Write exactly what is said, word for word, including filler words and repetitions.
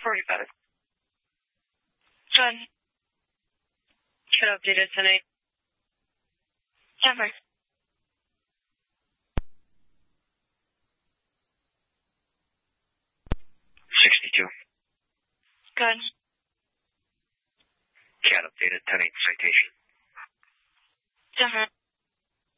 forty-five. Good. Cat updated ten eight. Denver. sixty-two. Good. Cat updated ten eight citation. Denver.